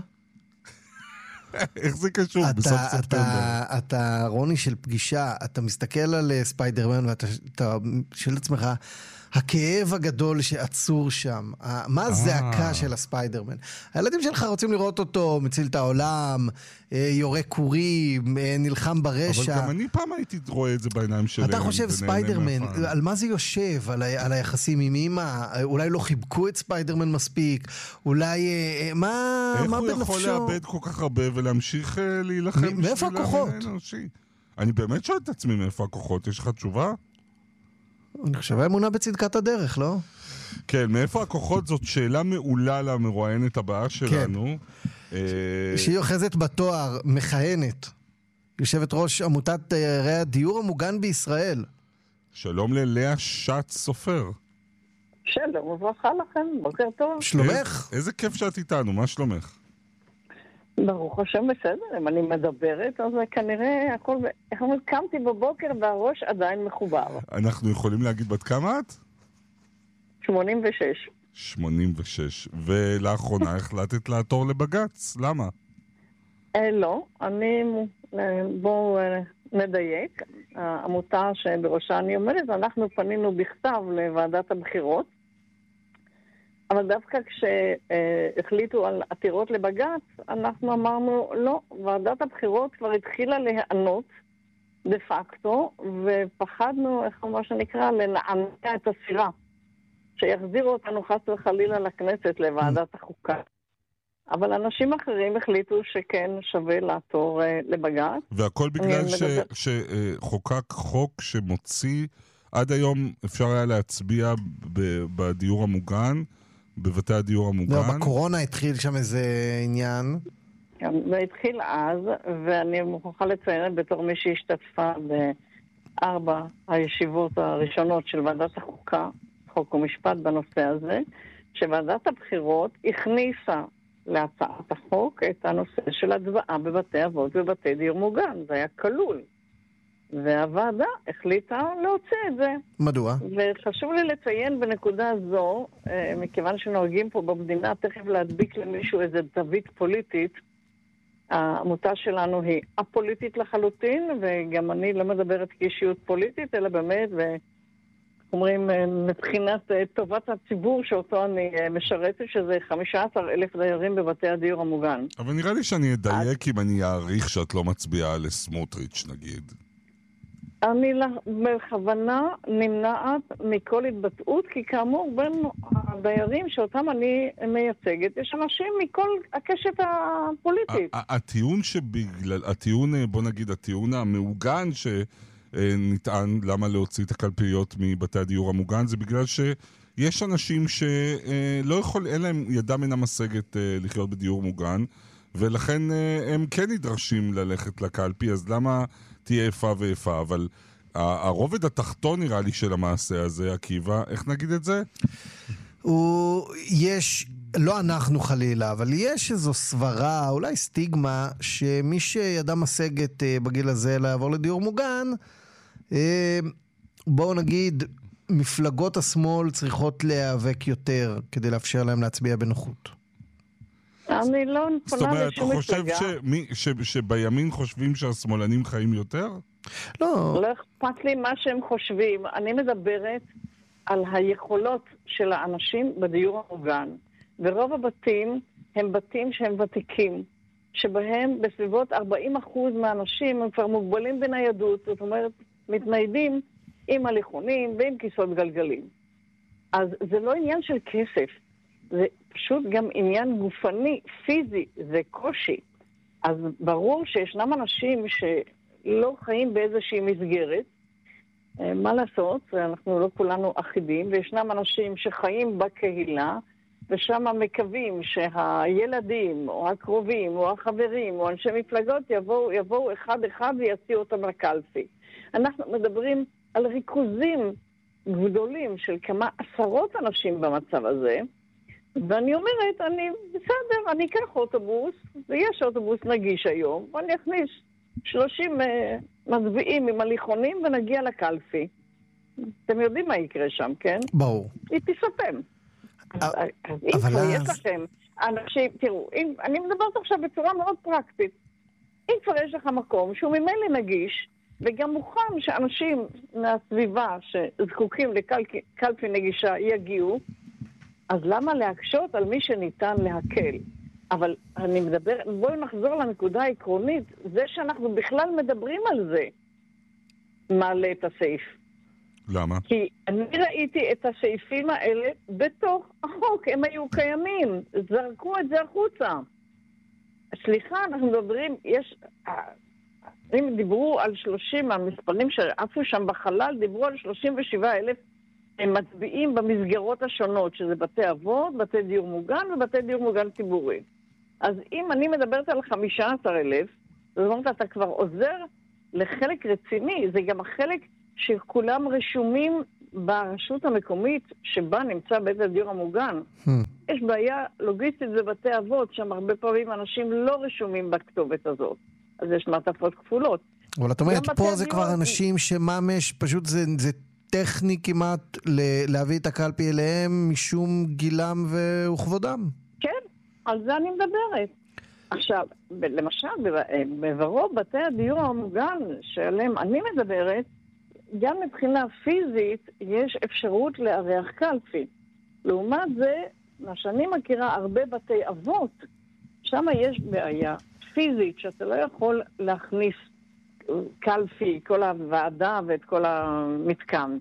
איך זה קשור? בסוף ספטמבר. אתה רוני של פגישה, אתה מסתכל על ספיידרמן, ואתה שואל את עצמך, הכאב הגדול שעצור שם, מה הזעקה של הספיידרמן. הילדים שלך רוצים לראות אותו, מציל את העולם, יורה קורים, נלחם ברשע. אבל גם אני פעם הייתי רואה את זה בעיניים שלהם. אתה חושב ספיידרמן, על מה זה יושב? על היחסים עם אמא? אולי לא חיבקו את ספיידרמן מספיק? אולי, מה בנפשו? איך הוא יכול לאבד כל כך הרבה ולהמשיך להילחם? מאיפה הכוחות? אני באמת שואל את עצמי מאיפה הכוחות, יש לך תשובה? אני חושב האמונה בצדקת הדרך, לא? כן, מאיפה הכוחות זאת שאלה מעולה למרואיינת הבאה שלנו. שהיא אוחזת בתואר, מכהנת. יושבת ראש עמותת דיירי הדיור המוגן בישראל. שלום ללאה שץ סופר. שלום וברכה לכם, בוקר טוב. שלומך? איזה כיף שאת איתנו, מה שלומך? ברוך השם בסדר, אם אני מדברת, אז כנראה הכל... איך אומרת, קמתי בבוקר והראש עדיין מחובר. אנחנו יכולים להגיד בת כמה את? 86. 86. ולאחרונה החלטת לעתור לבגץ, למה? לא, בואו נדייק. העמותה שבראשה אני עומדת, אנחנו פנינו בכתב לוועדת הבחירות, אבל דווקא כשהחליטו על עתירות לבגץ, אנחנו אמרנו, לא, ועדת הבחירות כבר התחילה להיענות דה פקטו, ופחדנו, מה שנקרא, לנענע את הסירה, שיחזירו אותנו חס וחלילה לכנסת, לוועדת החוקה. אבל אנשים אחרים החליטו שכן שווה לעתור לבגץ. והכל בגלל שחוקק חוק שמוציא, עד היום אפשר היה להצביע בדיור המוגן, בבתי הדיור המוגן. לא, בקורונה התחיל שם איזה עניין. זה התחיל אז, ואני מוכרחה לציין בתור מי שהשתתפה ב4 הישיבות הראשונות של ועדת החוקה, חוק ומשפט בנושא הזה, שוועדת הבחירות הכניסה להצעת החוק את הנושא של הצבעה בבתי אבות ובבתי דיור מוגן. זה היה כלול. והוועדה החליטה להוציא את זה. מדוע? וחשוב לי לציין בנקודה זו, מכיוון שנוהגים פה במדינה תכף להדביק למישהו איזה תווית פוליטית, העמותה שלנו היא אפוליטית לחלוטין, וגם אני לא מדברת כאישיות פוליטית, אלא באמת, ואומרים, מבחינת טובת הציבור שאותו אני משרתת, שזה 15,000 דיירים בבתי הדיור המוגן. אבל נראה לי שאני אדייק אם אני אעריך שאת לא מצביעה לסמוטריץ' נגיד. אני בכוונה נמנעת מכל התבטאות, כי כאמור בין הדיירים שאותם אני מייצגת, יש אנשים מכל הקשת הפוליטית. הטיעון, בוא נגיד, הטיעון המעוגן שנטען למה להוציא את הקלפיות מבתי הדיור המוגן, זה בגלל שיש אנשים שלא יכול, אין להם ידם אינה משגת לחיות בדיור מוגן, ולכן הם כן נדרשים ללכת לקלפי, אז למה תהיה איפה ואיפה? אבל הרובד התחתון נראה לי של המעשה הזה, עקיבא, איך נגיד את זה? יש, לא אנחנו חלילה, אבל יש איזו סברה, אולי סטיגמה, שמי שידם משגת בגיל הזה לעבור לדיור מוגן, בואו נגיד, מפלגות השמאל צריכות להיאבק יותר כדי לאפשר להם להצביע בנוחות. אני לא זאת אומרת, אתה חושב שבימין חושבים שהשמאלנים חיים יותר? לא. לא אכפת לי מה שהם חושבים. אני מדברת על היכולות של האנשים בדיור המוגן. ורוב הבתים הם בתים שהם ותיקים, שבהם בסביבות 40% מהאנשים הם כבר מוגבלים בניידות, זאת אומרת, מתניידים עם הליכונים ועם כיסאות גלגלים. אז זה לא עניין של כסף. זה פשוט גם עניין גופני, פיזי, זה קושי. אז ברור שישנם אנשים שלא חיים באיזושהי מסגרת. מה לעשות? אנחנו לא כולנו אחידים, וישנם אנשים שחיים בקהילה, ושם מקווים שהילדים, או הקרובים, או החברים, או אנשי מפלגות יבואו אחד-אחד ויציעו אותם לקלפי. אנחנו מדברים על ריכוזים גדולים של כמה עשרות אנשים במצב הזה, ואני אומרת, בסדר, אני אקח אוטובוס, ויש אוטובוס נגיש היום, ואני אכניס 30 מצביעים עם הליכונים ונגיע לקלפי. אתם יודעים מה יקרה שם, כן? ברור. היא תספם. אז אם כבר יש לכם אנשים, תראו, אני מדברת עכשיו בצורה מאוד פרקטית. אם כבר יש לך מקום שהוא ממילא נגיש, וגם מוכן שאנשים מהסביבה שזקוקים לקלפי נגישה יגיעו, אז למה להקשות על מי שניתן להקל? אבל אני מדבר, בואו נחזור לנקודה העקרונית, זה שאנחנו בכלל מדברים על זה, מעלה את הסעיף. למה? כי אני ראיתי את הסעיפים האלה בתוך החוק, הם היו קיימים, זרקו את זה החוצה. סליחה, אנחנו מדברים, אם דיברו על 30, המספרים שעפו שם בחלל, דיברו על 37,000 מצביעים במסגרות השונות, שזה בתי אבות, בתי דיור מוגן ובתי דיור מוגן ציבורי. אז אם אני מדברת על 15,000, זאת אומרת, אתה כבר עוזר לחלק רציני, זה גם החלק שכולם רשומים ברשות המקומית שבה נמצא בית הדיור המוגן. יש בעיה לוגיסטית בבתי אבות, שם הרבה פעמים אנשים לא רשומים בכתובת הזאת. אז יש מעטפות כפולות. אבל את אומרת, פה זה כבר אנשים שממש, פשוט זה טכני כמעט להביא את הקלפי אליהם משום גילם וכבודם. כן, על זה אני מדברת. עכשיו, למשל, ברוב בתי הדיור המוגן שעליהם אני מדברת, גם מבחינה פיזית יש אפשרות לארח קלפי. לעומת זה, מה שאני מכירה, הרבה בתי אבות, שם יש בעיה פיזית שאתה לא יכול להכניס קלפי, כל הוועדה ואת כל המתקן.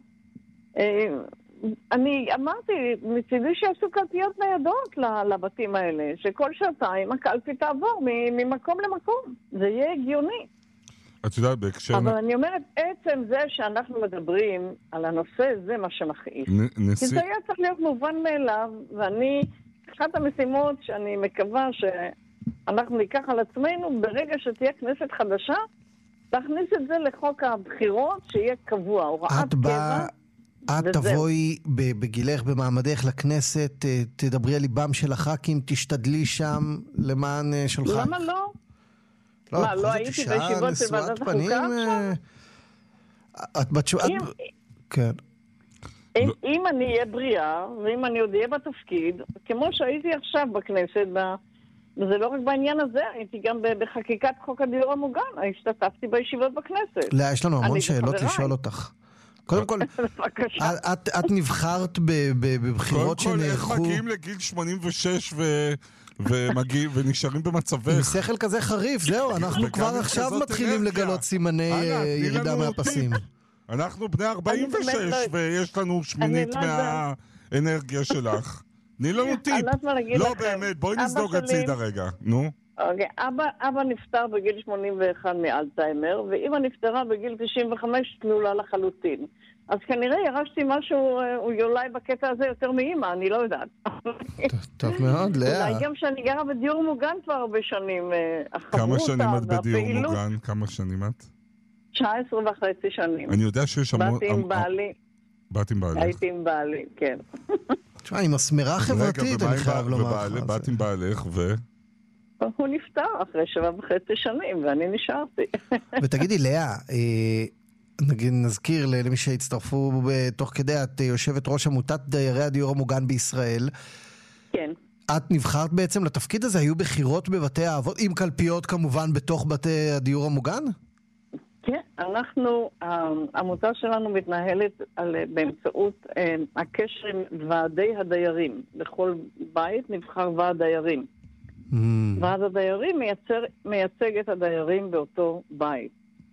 אני אמרתי, מצידי שיעשו קלפיות ניידות לבתים האלה, שכל שעתיים הקלפי תעבור ממקום למקום. זה יהיה הגיוני. את יודעת, בהקשר... אבל אני אומרת, עצם זה שאנחנו מדברים על הנושא, זה מה שמכעיס. כי זה היה צריך להיות מובן מאליו, ואני, אחת המשימות שאני מקווה שאנחנו ניקח על עצמנו, ברגע שתהיה כנסת חדשה, להכניס את זה לחוק הבחירות, שיהיה קבוע, הוראת קבע. את תבואי בגילך, במעמדך לכנסת, תדברי על ליבם של הח"כים, תשתדלי שם למען שלך. למה לא? מה, לא הייתי בישיבות של ועדת החוקה עכשיו? את בתשובה... כן. אם אני אהיה בריאה, ואם אני עוד אהיה בתפקיד, כמו שהייתי עכשיו בכנסת, וזה לא רק בעניין הזה, הייתי גם בחקיקת חוק הדיור המוגן, השתתפתי בישיבות בכנסת. לא, יש לנו המון שאלות לשאול אותך. קודם כל, את נבחרת בבחירות שנערכו... קודם כל, איך מגיעים לגיל 86 ונשארים במצבך? עם שכל כזה חריף, זהו, אנחנו כבר עכשיו מתחילים לגלות סימני ירידה מהפסים. אנחנו בני 46 ויש לנו שמינית מהאנרגיה שלך. תני לנו טיפ. לא באמת, בואי נזדוג הצידה רגע, נו. אוקיי, אבא נפטר בגיל 81 מאלצהיימר, ואמא נפטרה בגיל 95 תלולה לחלוטין. אז כנראה ירשתי משהו, אולי בקטע הזה יותר מאמא, אני לא יודעת. טוב מאוד, לאה. אולי גם שאני גרה בדיור מוגן כבר הרבה שנים. כמה שנים את בדיור מוגן? כמה שנים את? 19.5 שנים. אני יודע שיש המון... באתי עם בעלי. באת עם בעלך. הייתי עם בעלי, כן. תשמע, עם הסמרה חברתית, אני חייב לומר. באת עם בעלך הוא נפטר אחרי 7.5 שנים, ואני נשארתי. ותגידי, לאה, נזכיר למי שהצטרפו תוך כדי, את יושבת ראש עמותת דיירי הדיור המוגן בישראל. כן. את נבחרת בעצם לתפקיד הזה? היו בחירות בבתי האבות, עם קלפיות כמובן בתוך בתי הדיור המוגן? כן, העמותה שלנו מתנהלת באמצעות הקשר עם ועדי הדיירים. בכל בית נבחר ועד דיירים. ועד הדיירים מייצג את הדיירים באותו בית.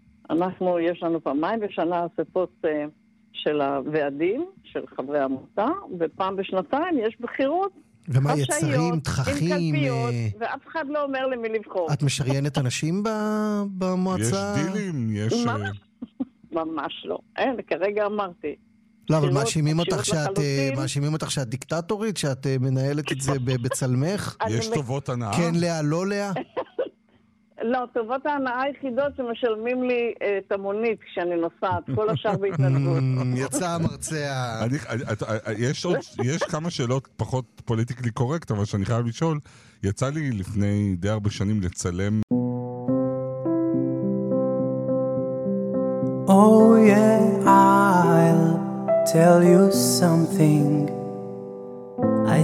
יש לנו פעמיים בשנה אספות של הוועדים, של חברי העמותה, ופעם בשנתיים יש בחירות ומה, יצרים, תככים? עם קלפיות, ואף אחד לא אומר למי לבחור. את משריינת אנשים במועצה? יש דילים, יש... ממש לא. אין, כרגע אמרתי. לא, אבל מאשימים אותך שאת דיקטטורית, שאת מנהלת את זה בצלמך? יש טובות הנאה? כן, לאה, לא לאה? לא, טובות ההנאה היחידות שמשלמים לי את המונית כשאני נוסעת, כל השאר בהתנדבות. יצא המרצע. יש כמה שאלות פחות פוליטיקלי קורקט, אבל שאני חייב לשאול. יצא לי לפני די הרבה שנים לצלם... Oh yeah, I'll tell you something